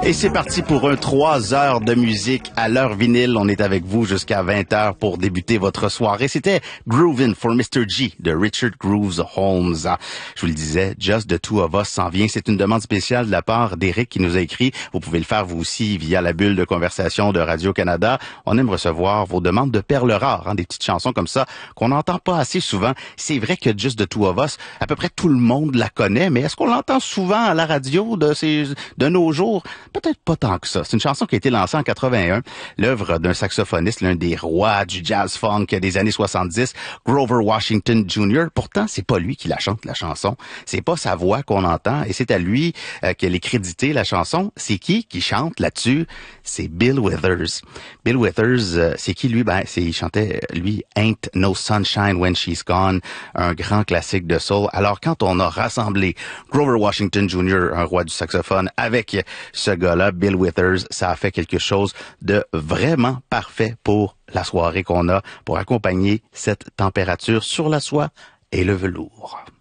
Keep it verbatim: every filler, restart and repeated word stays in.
Et c'est parti pour un trois heures de musique à l'heure vinyle. On est avec vous jusqu'à vingt heures pour débuter votre soirée. C'était Groovin' for mister G de Richard Grooves Holmes. Je vous le disais, Just the Two of Us s'en vient. C'est une demande spéciale de la part d'Éric qui nous a écrit. Vous pouvez le faire vous aussi via la bulle de conversation de Radio-Canada. On aime recevoir vos demandes de perles rares, hein, des petites chansons comme ça qu'on n'entend pas assez souvent. C'est vrai que Just the Two of Us, à peu près tout le monde la connaît, mais est-ce qu'on l'entend souvent à la radio de ces, de nos jours? Peut-être pas tant que ça. C'est une chanson qui a été lancée en quatre-vingt-un, l'œuvre d'un saxophoniste, l'un des rois du jazz funk des années soixante-dix, Grover Washington junior Pourtant, c'est pas lui qui la chante, la chanson. C'est pas sa voix qu'on entend, et c'est à lui euh, qu'elle est créditée, la chanson. C'est qui qui chante là-dessus? C'est Bill Withers. Bill Withers, euh, c'est qui lui? Ben, c'est, il chantait, lui, Ain't No Sunshine When She's Gone, un grand classique de soul. Alors, quand on a rassemblé Grover Washington junior, un roi du saxophone, avec ce gars-là, Bill Withers, ça a fait quelque chose de vraiment parfait pour la soirée qu'on a, pour accompagner cette température sur la soie et le velours.